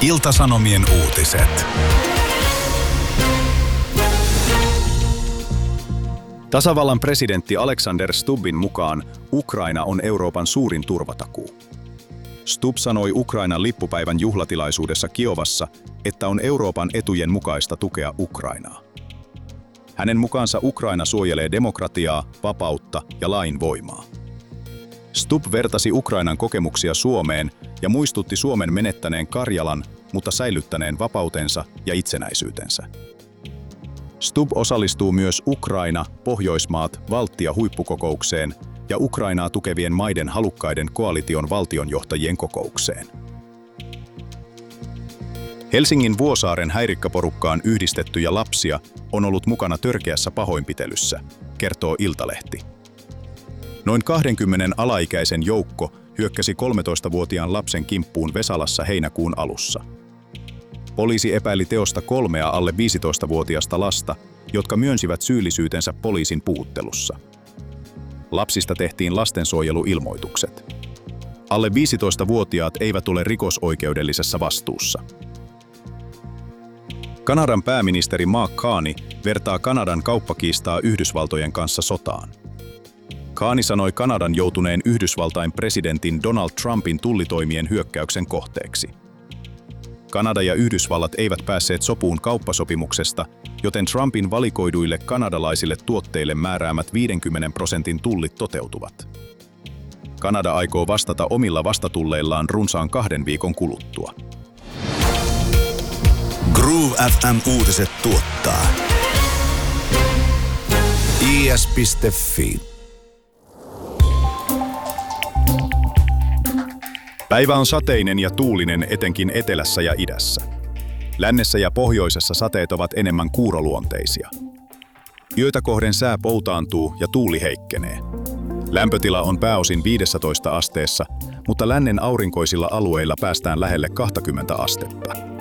Ilta-Sanomien uutiset. Tasavallan presidentti Alexander Stubbin mukaan Ukraina on Euroopan suurin turvatakuu. Stubb sanoi Ukrainan lippupäivän juhlatilaisuudessa Kiovassa, että on Euroopan etujen mukaista tukea Ukrainaa. Hänen mukaansa Ukraina suojelee demokratiaa, vapautta ja lain voimaa. Stubb vertasi Ukrainan kokemuksia Suomeen ja muistutti Suomen menettäneen Karjalan, mutta säilyttäneen vapautensa ja itsenäisyytensä. Stubb osallistuu myös Ukraina, Pohjoismaat, Baltia-huippukokoukseen ja Ukrainaa tukevien maiden halukkaiden koalition valtionjohtajien kokoukseen. Helsingin Vuosaaren häirikkäporukkaan yhdistettyjä lapsia on ollut mukana törkeässä pahoinpitelyssä, kertoo Iltalehti. Noin 20 alaikäisen joukko hyökkäsi 13-vuotiaan lapsen kimppuun Vesalassa heinäkuun alussa. Poliisi epäili teosta 3 alle 15-vuotiasta lasta, jotka myönsivät syyllisyytensä poliisin puhuttelussa. Lapsista tehtiin lastensuojeluilmoitukset. Alle 15-vuotiaat eivät ole rikosoikeudellisessa vastuussa. Kanadan pääministeri Mark Carney vertaa Kanadan kauppakiistaa Yhdysvaltojen kanssa sotaan. Carney sanoi Kanadan joutuneen Yhdysvaltain presidentin Donald Trumpin tullitoimien hyökkäyksen kohteeksi. Kanada ja Yhdysvallat eivät päässeet sopuun kauppasopimuksesta, joten Trumpin valikoiduille kanadalaisille tuotteille määräämät 50% tullit toteutuvat. Kanada aikoo vastata omilla vastatulleillaan runsaan 2 viikon kuluttua. Groove FM-uutiset tuottaa is.fi. Päivä on sateinen ja tuulinen etenkin etelässä ja idässä. Lännessä ja pohjoisessa sateet ovat enemmän kuuroluonteisia. Yötä kohden sää poutaantuu ja tuuli heikkenee. Lämpötila on pääosin 15 asteessa, mutta lännen aurinkoisilla alueilla päästään lähelle 20 astetta.